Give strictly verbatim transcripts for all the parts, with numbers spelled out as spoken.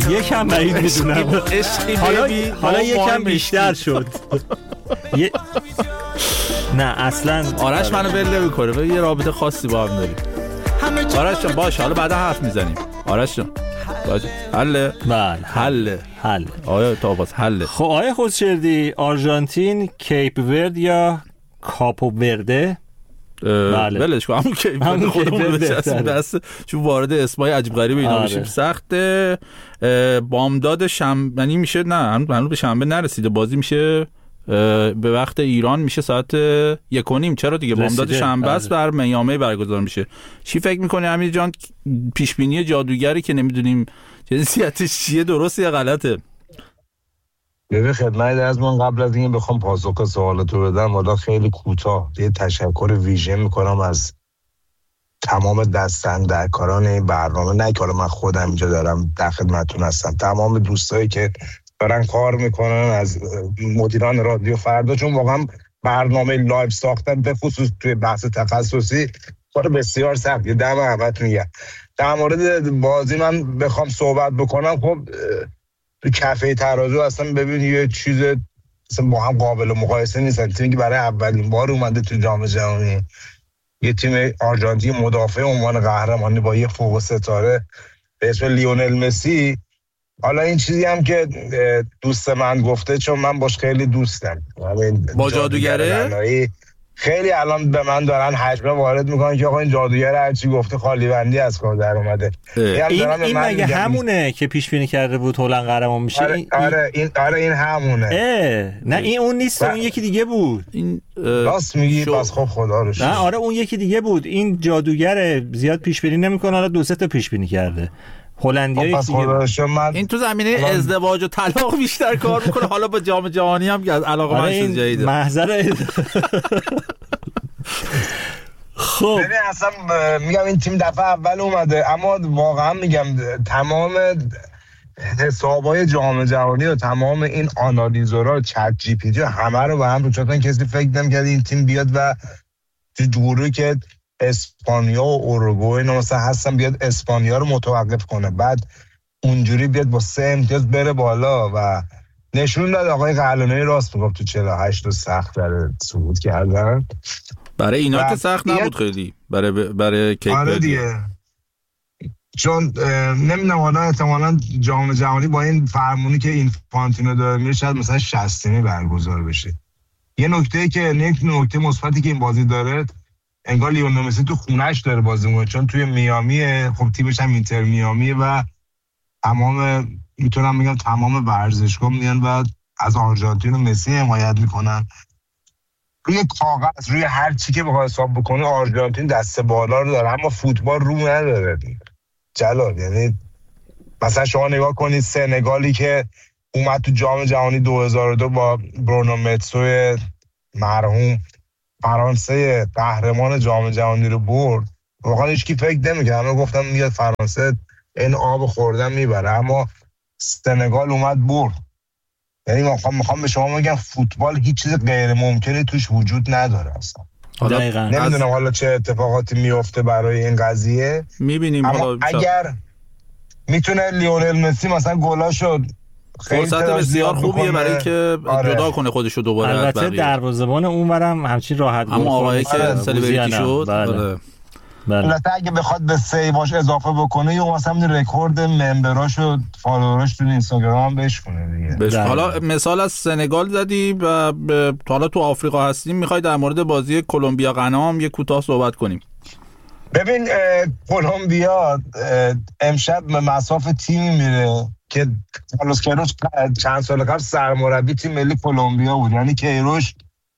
یکم بعید میدونم حالا حالا یکم بیشتر شد. نه اصلا آرش منو بله میکنه، یه رابطه خاصی با هم داریم. آرش جان باشه، حالا بعدا حرف میزنیم. آرش جان باشه، حله. بله حله حله. آیا تاباس حله. خب آیا خودشردی آرژانتین، کیپ ورد یا کاپو ورده؟ بله ولش کن، همون کیپ ورد خودمون بچسبیم دست، چون وارد اسمای عجیب غریب اینا بشیم سخته. بامداد شنبه یعنی میشه، نه هنوز به شنبه نرسیده، بازی میشه به وقت ایران میشه ساعت یک و نیم. چرا دیگه بامداد شنبه است، بر میامه برگزار میشه. چی فکر میکنی امیر جان؟ پیش بینی جادوگری که نمیدونیم جنسیتش چیه، درسته یا غلطه؟ ببین خدمت از من قبل از اینکه بخوام پاسخ سوالتو بدم، والا خیلی کوتاه یه تشکر ویژه میکنم از تمام دست‌اندرکاران این برنامه. نه که من خودم اینجا دارم در خدمتتون هستم، تمام دوستایی که دارن کار میکنن، از مدیران رادیو فردا، چون واقعا برنامه لایو ساختن به خصوص توی بحث تخصصی کار بسیار سختیه. دم همتون گرم. در مورد بازی من بخوام صحبت بکنم، خب تو کفه ترازو اصلا ببین یه چیز اصلا با هم قابل مقایسه نیستن. تیمی که برای اولین بار اومده تو جام جهانی، یه تیم آرژانتین مدافع عنوان قهرمانی با یه فوق ستاره به اسم لیونل مسی. حالا این چیزی هم که دوست من گفته، چون من باش خیلی دوستم، با جادوگره خیلی الان به من دارن حجمه وارد میکنن که آقا این جادوگر هرچی گفته خالی بندی از کار در اومده. این این مگه همونه که پیش بینی کرده بود هلند قهرمان میشه؟ آره آره این آره این همونه. نه این اون نیست، اون یکی دیگه بود. این راست میگی، پس خب خدا رو شکر. نه آره اون یکی دیگه بود. این جادوگر زیاد پیش بینی نمیکنه، حالا دو سه تا پیش بینی کرده. هلندیایی من... این تو زمینه من... ازدواج و طلاق بیشتر کار میکنه، حالا با جام جهانی هم علاقه من شده جدیده محضر. خب ببین اصلا میگم این تیم دفعه اول اومده، اما واقعا میگم تمام حسابای جام جهانی و تمام این آنالیزورها، چت جی پی تی همه رو با هم رو چطور کسی فکر نمی‌کرد این تیم بیاد و جوری که اسپانیا و اوروگوئه اینا مثلا هستن بیاد اسپانیا رو متوقف کنه، بعد اونجوری بیاد با سه امتیاز بره بالا و نشون داد. آقای قلعه‌نویی راست میگفت تو چهل و هشت تا سخت در صعود کردن. برای اینا که سخت نبود خیلی، برای برای کیپ آره دیگه، چون نمیدونم حالا احتمالاً جام جهانی با این فرمونی که این فانتینو داره میره شاید مثلا شصتمی برگزار بشه. یه نکته که یک نکته مثبتی که این بازی داره، انگار لیونل مسی تو خونه‌اش داره بازی می‌کنه، چون توی میامیه، خب تیمش هم اینتر میامیه و تمام میتونم بگم تمام ورزشگاه میان و از آرژانتین و مسی حمایت میکنن. روی کاغذ روی هر چی که بخواد حساب بکنه آرژانتین دست بالا رو داره، اما فوتبال رو نداره جلال. یعنی مثلا شما نگاه کنید سنگالی که اومد تو جام جهانی دو هزار و دو با برونو متسو مرحوم، فرانسه قهرمان جام جهانی رو برد، واقعا هیچ کی فکر نمی‌کرد، همه گفتم میاد فرانسه این آب خوردن میبره، اما سنگال اومد برد. یعنی میخوام میخوام به شما بگم فوتبال هیچ چیز غیر ممکنی توش وجود نداره اصلا. دقیقاً. نمیدونم از... حالا چه اتفاقاتی میفته برای این قضیه، میبینیم. اما اگر میتونه لیونل مسی مثلا گلاشو فرصت بسیار خوبیه برای اینکه آره. جدا کنه خودشو دوباره. البته دروازه‌بان اونورم همچین راحت اما آقایی که سلبریتی شد. بله. البته اگه بخواد به سیواش اضافه بکنه یا مثلا رکورد ممبراش و فالووراش تو اینستاگرام بشکنه دیگه. بش... حالا مثال از سنگال زدی و ب... حالا تو آفریقا هستیم، میخوای در مورد بازی کلمبیا غنا هم یه کوتاه صحبت کنیم؟ ببین کلمبیا امشب به مصاف تیمی میره که کارلوس کیروش چند سال قبل سرمربی تیم ملی کلمبیا بود. یعنی کیروش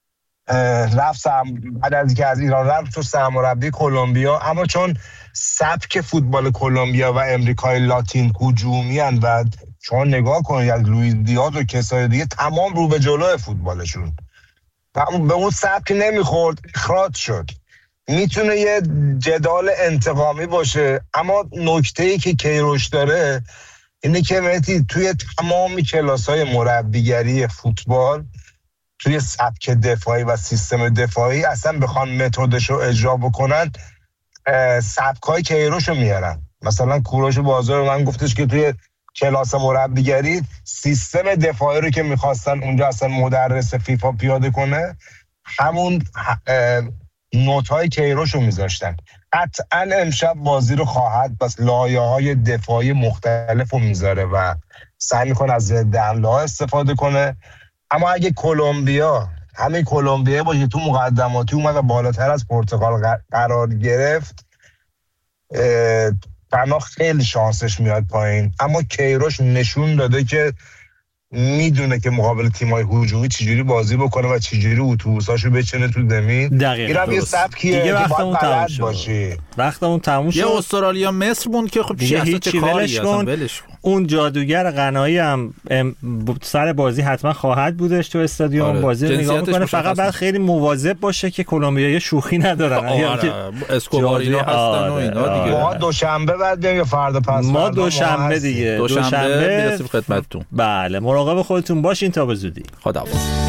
رفت سم... بعد از اینکه از ایران رفت تو سرمربی کلمبیا، اما چون سبک فوتبال کلمبیا و امریکای لاتین هجومی ان و شما نگاه کنید از لوئیس دیاز و کسای دیگه تمام رو به جلو فوتبالشون به اون سبک نمیخورد، اخراج شد. میتونه یه جدال انتقامی باشه، اما نکته‌ای که کیروش داره اینه که مهدی توی تمام کلاس‌های مربیگری فوتبال، توی سبک دفاعی و سیستم دفاعی اصلا بخوان متدش رو اجرا بکنن سبک‌های کیروش رو میارن. مثلا کوروش بازار من گفتش که توی کلاس مربیگری سیستم دفاعی رو که میخواستن اونجا اصلا مدرس فیفا پیاده کنه همون نوت‌های کیروش رو میذاشتن. قطعا امشب بازی رو خواهد بس لایه‌های دفاعی مختلف رو میذاره و سعی میکنه از دنله‌ها استفاده کنه. اما اگه کلمبیا همین کلمبیا باشه تو مقدماتی اومد و بالاتر از پرتغال قرار گرفت، پناه خیلی شانسش میاد پایین. اما کیروش نشون داده که میدونه که مقابل تیمای هجومی چجوری بازی بکنه و چجوری اتوبوساشو بچنه تو زمین. اینم یه سبکیه دیگه وقتمون تموم شد. وقتمون تموم شد. یه استرالیا مصر مون که خب چی چه کاری اصلا ولش کن. اون جادوگر غنایی هم سر بازی حتما خواهد بودش تو استادیوم. آره. بازی رو نگاه میکنه، فقط بعد خیلی مواظب باشه که کلمبیایی شوخی ندارن. آره. اسکوبار اینا هستن و اینا دیگه. ما دوشنبه بعد بیایم یا فردا پس ما دوشنبه دیگه دوشنبه میرسیم خدمتتون. بله مراقب خودتون باشین تا به زودی. خداحافظ.